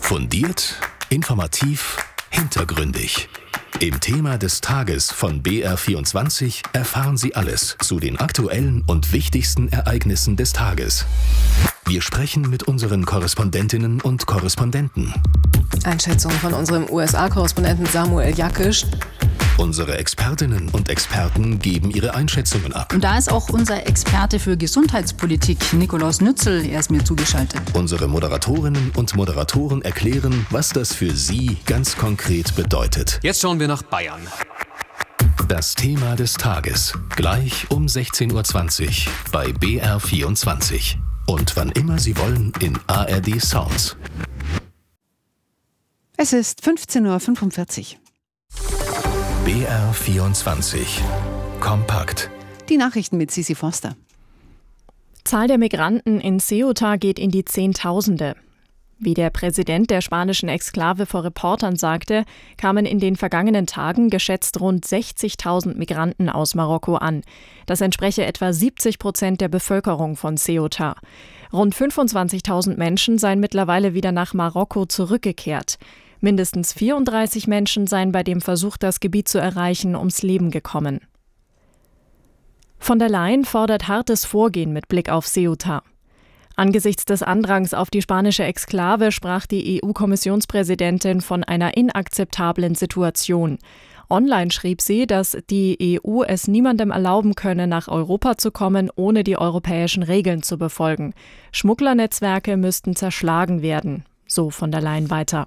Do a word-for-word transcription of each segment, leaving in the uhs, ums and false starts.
Fundiert, informativ, hintergründig. Im Thema des Tages von B R vierundzwanzig erfahren Sie alles zu den aktuellen und wichtigsten Ereignissen des Tages. Wir sprechen mit unseren Korrespondentinnen und Korrespondenten. Einschätzung von unserem U S A-Korrespondenten Samuel Jakisch. Unsere Expertinnen und Experten geben ihre Einschätzungen ab. Und da ist auch unser Experte für Gesundheitspolitik, Nikolaus Nützel, er ist mir zugeschaltet. Unsere Moderatorinnen und Moderatoren erklären, was das für Sie ganz konkret bedeutet. Jetzt schauen wir nach Bayern. Das Thema des Tages, gleich um sechzehn Uhr zwanzig bei B R vierundzwanzig. Und wann immer Sie wollen in A R D Sounds. Es ist fünfzehn Uhr fünfundvierzig. B R vierundzwanzig. Kompakt. Die Nachrichten mit Sisi Foster. Zahl der Migranten in Ceuta geht in die Zehntausende. Wie der Präsident der spanischen Exklave vor Reportern sagte, kamen in den vergangenen Tagen geschätzt rund sechzigtausend Migranten aus Marokko an. Das entspreche etwa siebzig Prozent der Bevölkerung von Ceuta. Rund fünfundzwanzigtausend Menschen seien mittlerweile wieder nach Marokko zurückgekehrt. Mindestens vierunddreißig Menschen seien bei dem Versuch, das Gebiet zu erreichen, ums Leben gekommen. Von der Leyen fordert hartes Vorgehen mit Blick auf Ceuta. Angesichts des Andrangs auf die spanische Exklave sprach die E U-Kommissionspräsidentin von einer inakzeptablen Situation. Online schrieb sie, dass die E U es niemandem erlauben könne, nach Europa zu kommen, ohne die europäischen Regeln zu befolgen. Schmugglernetzwerke müssten zerschlagen werden, so von der Leyen weiter.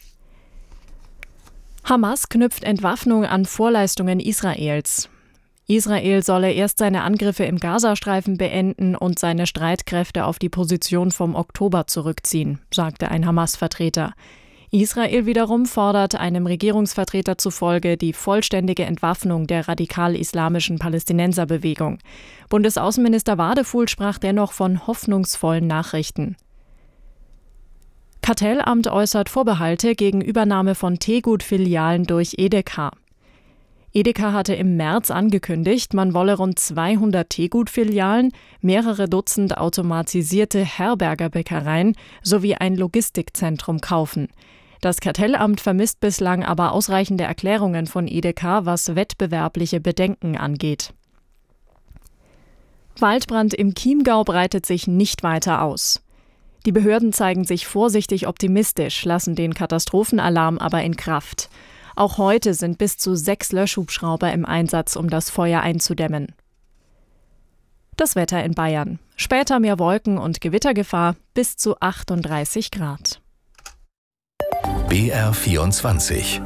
Hamas knüpft Entwaffnung an Vorleistungen Israels. Israel solle erst seine Angriffe im Gazastreifen beenden und seine Streitkräfte auf die Position vom Oktober zurückziehen, sagte ein Hamas-Vertreter. Israel wiederum fordert einem Regierungsvertreter zufolge die vollständige Entwaffnung der radikal-islamischen Palästinenserbewegung. Bundesaußenminister Wadefuhl sprach dennoch von hoffnungsvollen Nachrichten. Kartellamt äußert Vorbehalte gegen Übernahme von Teegut-Filialen durch Edeka. Edeka hatte im März angekündigt, man wolle rund zweihundert Teegut-Filialen, mehrere Dutzend automatisierte Herbergerbäckereien sowie ein Logistikzentrum kaufen. Das Kartellamt vermisst bislang aber ausreichende Erklärungen von Edeka, was wettbewerbliche Bedenken angeht. Waldbrand im Chiemgau breitet sich nicht weiter aus. Die Behörden zeigen sich vorsichtig optimistisch, lassen den Katastrophenalarm aber in Kraft. Auch heute sind bis zu sechs Löschhubschrauber im Einsatz, um das Feuer einzudämmen. Das Wetter in Bayern. Später mehr Wolken und Gewittergefahr bis zu achtunddreißig Grad. B R vierundzwanzig.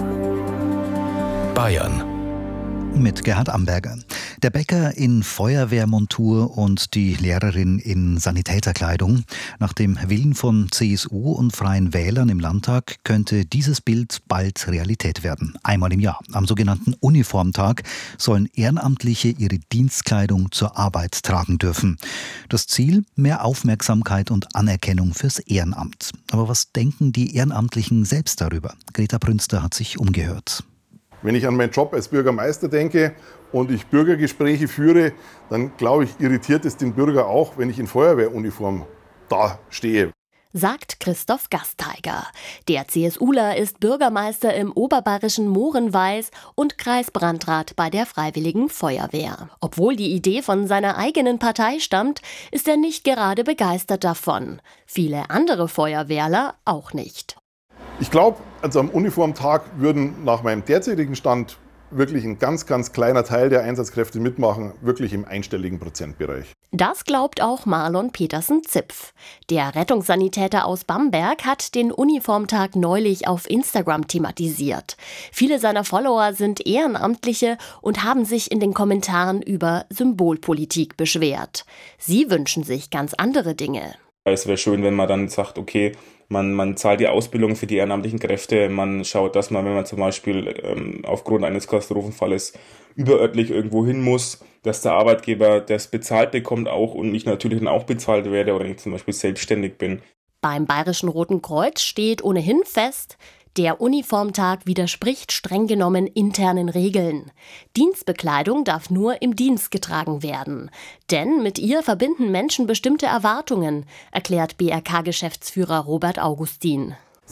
Bayern. Mit Gerhard Amberger. Der Bäcker in Feuerwehrmontur und die Lehrerin in Sanitäterkleidung. Nach dem Willen von C S U und Freien Wählern im Landtag könnte dieses Bild bald Realität werden. Einmal im Jahr, am sogenannten Uniformtag, sollen Ehrenamtliche ihre Dienstkleidung zur Arbeit tragen dürfen. Das Ziel? Mehr Aufmerksamkeit und Anerkennung fürs Ehrenamt. Aber was denken die Ehrenamtlichen selbst darüber? Greta Brünster hat sich umgehört. Wenn ich an meinen Job als Bürgermeister denke und ich Bürgergespräche führe, dann glaube ich, irritiert es den Bürger auch, wenn ich in Feuerwehruniform da stehe. Sagt Christoph Gasteiger. Der CSUler ist Bürgermeister im oberbayerischen Moorenweis und Kreisbrandrat bei der Freiwilligen Feuerwehr. Obwohl die Idee von seiner eigenen Partei stammt, ist er nicht gerade begeistert davon. Viele andere Feuerwehrler auch nicht. Ich glaube, also am Uniformtag würden nach meinem derzeitigen Stand wirklich ein ganz, ganz kleiner Teil der Einsatzkräfte mitmachen, wirklich im einstelligen Prozentbereich. Das glaubt auch Marlon Petersen-Zipf. Der Rettungssanitäter aus Bamberg hat den Uniformtag neulich auf Instagram thematisiert. Viele seiner Follower sind Ehrenamtliche und haben sich in den Kommentaren über Symbolpolitik beschwert. Sie wünschen sich ganz andere Dinge. Es wäre schön, wenn man dann sagt, okay, Man, man zahlt die Ausbildung für die ehrenamtlichen Kräfte, man schaut, dass man, wenn man zum Beispiel ähm, aufgrund eines Katastrophenfalles überörtlich irgendwo hin muss, dass der Arbeitgeber das bezahlt bekommt auch und ich natürlich dann auch bezahlt werde oder ich zum Beispiel selbstständig bin. Beim Bayerischen Roten Kreuz steht ohnehin fest, der Uniformtag widerspricht streng genommen internen Regeln. Dienstbekleidung darf nur im Dienst getragen werden. Denn mit ihr verbinden Menschen bestimmte Erwartungen, erklärt B R K-Geschäftsführer Robert Augustin.